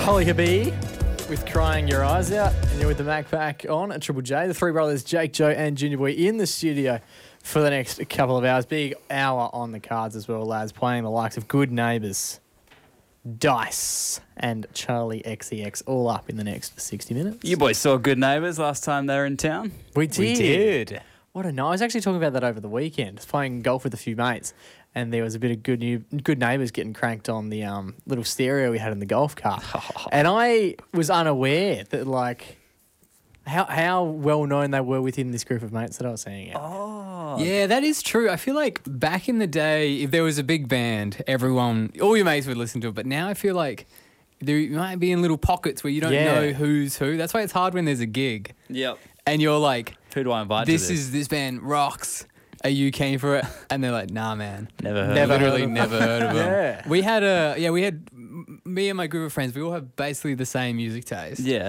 Holly Habib with Crying Your Eyes Out, and you're with the Mac Pack on at Triple J. The three brothers, Jake, Joe, and Junior Boy, in the studio for the next couple of hours. Big hour on the cards as well, lads, playing the likes of Good Neighbours, Dice, and Charlie XEX all up in the next 60 minutes. You boys saw Good Neighbours last time they were in town? We did. What a night. I was actually talking about that over the weekend, playing golf with a few mates, and there was a bit of Good Neighbours getting cranked on the little stereo we had in the golf cart. And I was unaware that, like, how well known they were within this group of mates that I was hanging out. Oh. Yeah, that is true. I feel like back in the day, if there was a big band, all your mates would listen to it. But now I feel like there might be in little pockets where you don't know who's who. That's why it's hard when there's a gig. Yep. And you're like, who do I invite this to this? this band rocks. Are you keen for it? And they're like, nah, man. Never heard Literally never heard of them. Yeah. We had me and my group of friends, we all have basically the same music taste. Yeah.